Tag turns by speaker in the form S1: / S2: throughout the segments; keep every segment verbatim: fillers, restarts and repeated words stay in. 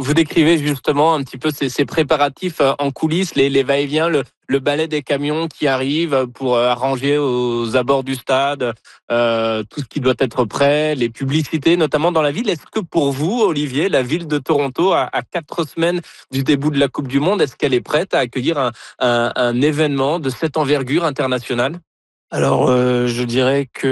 S1: vous décrivez justement un petit peu ces, ces préparatifs en coulisses, les, les va-et-vient, le, le balai des camions qui arrivent pour arranger aux abords du stade, euh, tout ce qui doit être prêt, les publicités notamment dans la ville. Est-ce que pour vous, Olivier, la ville de Toronto, à, à quatre semaines du début de la Coupe du Monde, est-ce qu'elle est prête à accueillir un, un, un événement de cette envergure internationale ?
S2: Alors, euh, je dirais que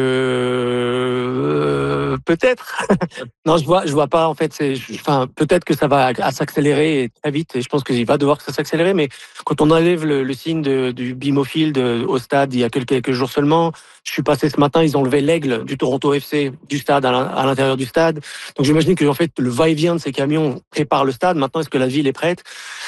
S2: euh, peut-être. non, je vois, je vois pas. En fait, c'est, enfin, peut-être que ça va à s'accélérer très vite. Et je pense qu'il va devoir que ça s'accélérer. Mais quand on enlève le, le signe de, du BMO Field au stade il y a quelques, quelques jours seulement, je suis passé ce matin. Ils ont enlevé l'aigle du Toronto F C du stade à l'intérieur du stade. Donc, j'imagine que en fait, le va-et-vient de ces camions prépare le stade. Maintenant, est-ce que la ville est prête ?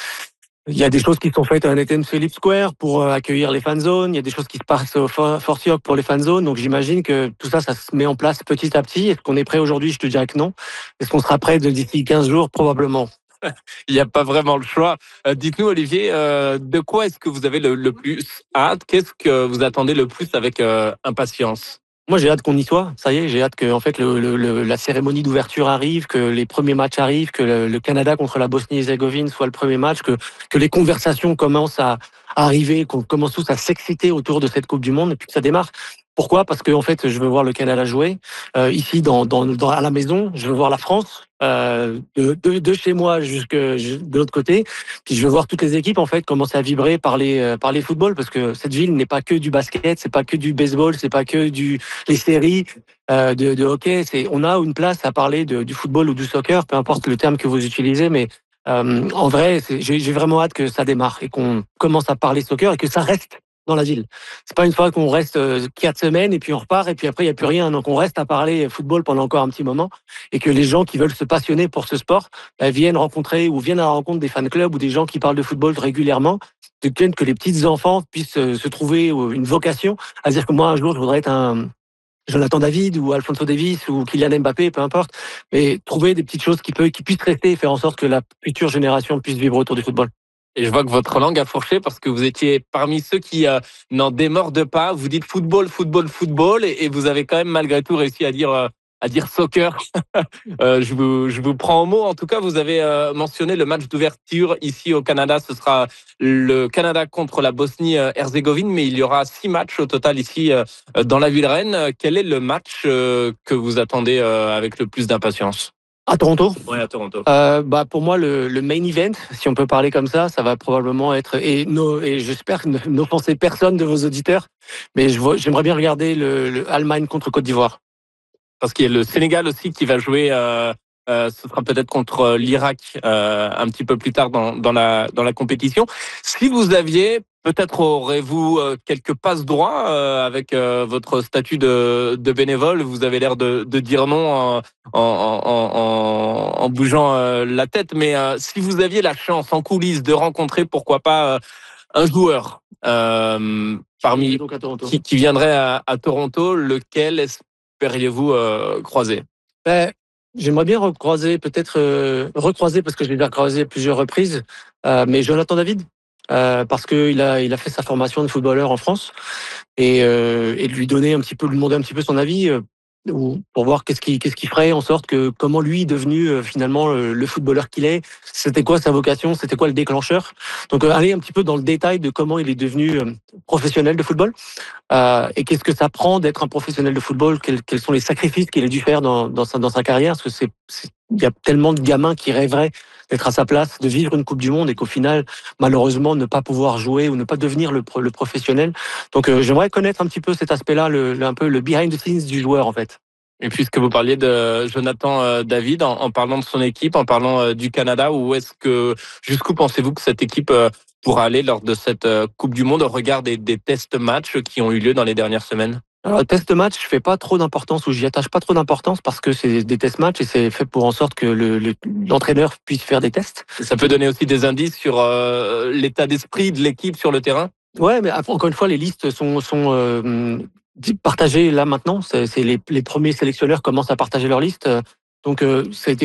S2: Il y a des choses qui sont faites à Nathan Phillips Square pour accueillir les fan zones. Il y a des choses qui se passent au Forty Oak pour les fan zones. Donc j'imagine que tout ça, ça se met en place petit à petit. Est-ce qu'on est prêt aujourd'hui ? Je te dirais que non. Est-ce qu'on sera prêt d'ici quinze jours ? Probablement.
S1: Il n'y a pas vraiment le choix. Euh, dites-nous, Olivier, euh, de quoi est-ce que vous avez le, le plus hâte ? Qu'est-ce que vous attendez le plus avec euh, impatience ?
S2: Moi, j'ai hâte qu'on y soit. Ça y est, j'ai hâte que en fait le, le, le, la cérémonie d'ouverture arrive, que les premiers matchs arrivent, que le, le Canada contre la Bosnie-Herzégovine soit le premier match, que que les conversations commencent à arriver, qu'on commence tous à s'exciter autour de cette Coupe du Monde et puis que ça démarre. Pourquoi ? Parce que en fait, je veux voir le Canada jouer euh, ici dans, dans, dans à la maison. Je veux voir la France euh, de, de, de chez moi jusque de l'autre côté. Puis je veux voir toutes les équipes en fait commencer à vibrer par les par les footballs parce que cette ville n'est pas que du basket, c'est pas que du baseball, c'est pas que du les séries euh, de, de hockey. C'est on a une place à parler de, du football ou du soccer, peu importe le terme que vous utilisez, mais euh, en vrai, j'ai, j'ai vraiment hâte que ça démarre et qu'on commence à parler soccer et que ça reste dans la ville. C'est pas une fois qu'on reste quatre semaines et puis on repart et puis après il y a plus rien. Donc on reste à parler football pendant encore un petit moment et que les gens qui veulent se passionner pour ce sport bah, viennent rencontrer ou viennent à la rencontre des fan clubs ou des gens qui parlent de football régulièrement. De que les petits enfants puissent se trouver une vocation à dire que moi un jour je voudrais être un Jonathan David ou Alphonso Davies ou Kylian Mbappé, peu importe, mais trouver des petites choses qui peuvent, qui puissent rester et faire en sorte que la future génération puisse vivre autour du football.
S1: Et je vois que votre langue a fourché parce que vous étiez parmi ceux qui euh, n'en démordent pas. Vous dites football, football, football, et, et vous avez quand même malgré tout réussi à dire euh, à dire soccer. euh, je vous je vous prends au mot. En tout cas, vous avez euh, mentionné le match d'ouverture ici au Canada. Ce sera le Canada contre la Bosnie-Herzégovine, mais il y aura six matchs au total ici euh, dans la ville reine. Quel est le match euh, que vous attendez euh, avec le plus d'impatience ?
S2: À Toronto ?
S1: Oui, à Toronto.
S2: Euh, bah pour moi, le, le main event, si on peut parler comme ça, ça va probablement être et no, et j'espère n'offenser personne de vos auditeurs, mais je vois, j'aimerais bien regarder le, le Allemagne contre Côte d'Ivoire.
S1: Parce qu'il y a le Sénégal aussi qui va jouer. Euh, euh, ce sera peut-être contre l'Irak euh, un petit peu plus tard dans, dans la dans la compétition. Si vous aviez peut-être aurez-vous quelques passes droits euh, avec euh, votre statut de, de bénévole. Vous avez l'air de, de dire non en, en, en, en bougeant euh, la tête. Mais euh, si vous aviez la chance en coulisses de rencontrer, pourquoi pas, euh, un joueur euh, parmi qui, qui viendrait à, à Toronto, lequel espériez-vous euh, croiser ?
S2: Ben, j'aimerais bien recroiser, peut-être euh, recroiser parce que je l'ai déjà croisé plusieurs reprises, euh, mais Jonathan David. Euh, parce que il a il a fait sa formation de footballeur en France et euh, et de lui donner un petit peu lui demander un petit peu son avis euh, ou pour voir qu'est-ce qui qu'est-ce qu'il ferait en sorte que comment lui est devenu euh, finalement le, le footballeur qu'il est, c'était quoi sa vocation, c'était quoi le déclencheur. Donc euh, aller un petit peu dans le détail de comment il est devenu euh, professionnel de football euh, et qu'est-ce que ça prend d'être un professionnel de football, quels, quels sont les sacrifices qu'il a dû faire dans dans sa dans sa carrière, parce que c'est il y a tellement de gamins qui rêveraient d'être à sa place, de vivre une Coupe du Monde et qu'au final, malheureusement, ne pas pouvoir jouer ou ne pas devenir le, le professionnel. Donc, euh, j'aimerais connaître un petit peu cet aspect-là, le, le, un peu le behind the scenes du joueur, en fait.
S1: Et puisque vous parliez de Jonathan David, en, en parlant de son équipe, en parlant du Canada, où est-ce que, jusqu'où pensez-vous que cette équipe pourra aller lors de cette Coupe du Monde au regard des, des test matchs qui ont eu lieu dans les dernières semaines ?
S2: Alors, le test match, je fais pas trop d'importance ou j'y attache pas trop d'importance parce que c'est des test matchs et c'est fait pour en sorte que le, le, l'entraîneur puisse faire des tests.
S1: Ça peut donner aussi des indices sur euh, l'état d'esprit de l'équipe sur le terrain ?
S2: Ouais, mais encore une fois, les listes sont, sont euh, partagées là maintenant. C'est, c'est les, les premiers sélectionneurs commencent à partager leur liste. Donc, euh, ça a été aussi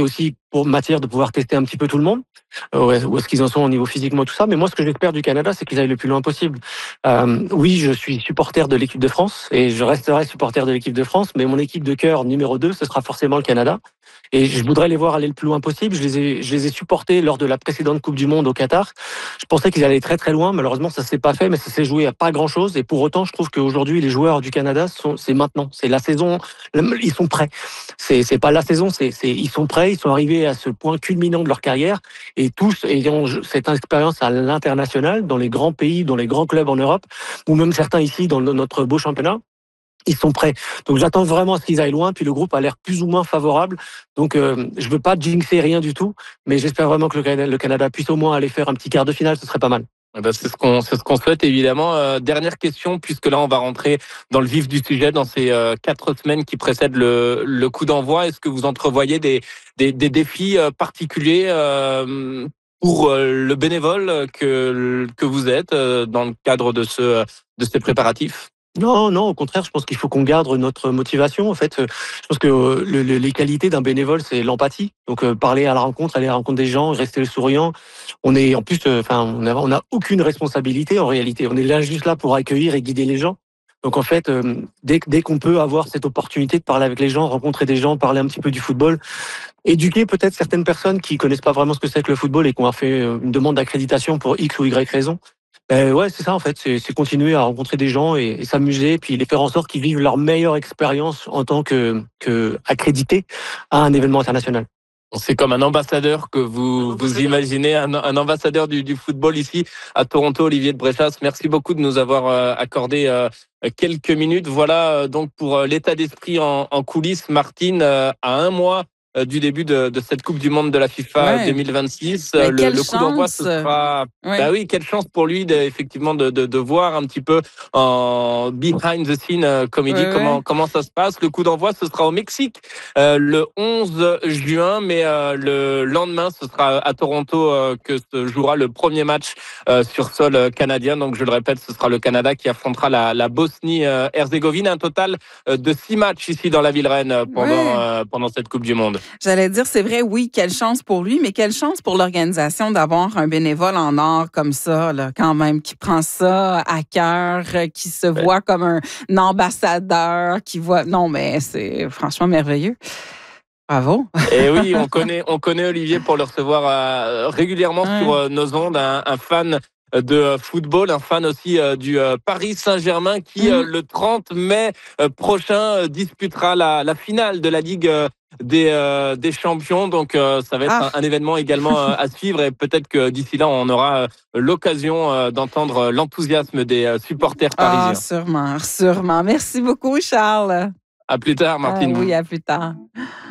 S2: pour matière de pouvoir tester un petit peu tout le monde, euh, où est-ce qu'ils en sont au niveau physiquement, tout ça. Mais moi, ce que j'espère du Canada, c'est qu'ils aillent le plus loin possible. Euh, oui, je suis supporter de l'équipe de France et je resterai supporter de l'équipe de France, mais mon équipe de cœur numéro deux, ce sera forcément le Canada. Et je voudrais les voir aller le plus loin possible. Je les ai, je les ai supportés lors de la précédente Coupe du Monde au Qatar. Je pensais qu'ils allaient très très loin. Malheureusement, ça s'est pas fait, mais ça s'est joué à pas grand chose. Et pour autant, je trouve qu'aujourd'hui, les joueurs du Canada sont, c'est maintenant, c'est la saison. Ils sont prêts. C'est, c'est pas la saison, c'est, c'est, ils sont prêts. Ils sont arrivés à ce point culminant de leur carrière et tous ayant cette expérience à l'international, dans les grands pays, dans les grands clubs en Europe, ou même certains ici dans notre beau championnat. Ils sont prêts. Donc j'attends vraiment à ce qu'ils aillent loin. Puis le groupe a l'air plus ou moins favorable. Donc euh, je veux pas jinxer rien du tout, mais j'espère vraiment que le Canada, le Canada puisse au moins aller faire un petit quart de finale. Ce serait pas mal.
S1: Eh ben, c'est ce qu'on c'est ce qu'on souhaite évidemment. Euh, dernière question, puisque là on va rentrer dans le vif du sujet dans ces euh, quatre semaines qui précèdent le, le coup d'envoi. Est-ce que vous entrevoyez des des, des défis euh, particuliers euh, pour euh, le bénévole que que vous êtes euh, dans le cadre de ce de ces préparatifs?
S2: Non, non, au contraire, je pense qu'il faut qu'on garde notre motivation. En fait, euh, je pense que euh, le- le- les qualités d'un bénévole, c'est l'empathie. Donc, euh, parler à la rencontre, aller à la rencontre des gens, rester souriant. On est, en plus, euh, enfin, on a, on a aucune responsabilité en réalité. On est là juste là pour accueillir et guider les gens. Donc, en fait, euh, dès, que- dès qu'on peut avoir cette opportunité de parler avec les gens, rencontrer des gens, parler un petit peu du football, éduquer peut-être certaines personnes qui connaissent pas vraiment ce que c'est que le football et qui ont fait euh, une demande d'accréditation pour X ou Y raison. Ben ouais, c'est ça en fait, c'est c'est continuer à rencontrer des gens et, et s'amuser, puis les faire en sorte qu'ils vivent leur meilleure expérience en tant que, que accrédités à un événement international.
S1: C'est comme un ambassadeur que vous vous imaginez, un, un ambassadeur du, du football ici à Toronto, Olivier de Bréchas. Merci beaucoup de nous avoir euh, accordé euh, quelques minutes. Voilà euh, donc pour euh, l'état d'esprit en, en coulisses, Martine, euh, à un mois euh, du début de, de cette Coupe du Monde de la FIFA
S3: Ouais.
S1: deux mille vingt-six.
S3: Mais
S1: Le,
S3: quelle
S1: le coup d'envoi, ce
S3: chance.
S1: sera...
S3: Ouais.
S1: Bah oui, quelle chance pour lui de, effectivement de, de, de voir un petit peu en behind the scene, euh, comme il
S3: Ouais,
S1: dit,
S3: ouais.
S1: comment, comment ça se passe. Le coup d'envoi, ce sera au Mexique euh, le onze juin, mais euh, le lendemain, ce sera à Toronto euh, que se jouera le premier match euh, sur sol euh, canadien. Donc, je le répète, ce sera le Canada qui affrontera la, la Bosnie-Herzégovine. Un total euh, de six matchs ici dans la ville reine euh, pendant,
S3: Ouais.
S1: euh, pendant cette Coupe du Monde.
S3: J'allais dire, c'est vrai, oui, quelle chance pour lui, mais quelle chance pour l'organisation d'avoir un bénévole en or comme ça, là, quand même, qui prend ça à cœur, euh, qui se
S1: Ouais.
S3: voit comme un, un ambassadeur, qui voit... Non, mais c'est franchement merveilleux. Bravo.
S1: Et oui, on connaît, on connaît Olivier pour le recevoir euh, régulièrement
S3: Ouais.
S1: sur euh, nos ondes, un, un fan de euh, football, un fan aussi euh, du euh, Paris Saint-Germain qui, euh,
S3: Mhm.
S1: le trente mai euh, prochain, euh, disputera la, la finale de la Ligue euh, des, euh, des champions. Donc, euh, ça va être
S3: Ah,
S1: un, un événement également euh, à suivre et peut-être que d'ici là, on aura euh, l'occasion euh, d'entendre euh, l'enthousiasme des euh, supporters
S3: ah,
S1: parisiens.
S3: sûrement, sûrement. Merci beaucoup, Charles.
S1: À plus tard,
S3: Ah
S1: Martine.
S3: oui, à plus tard.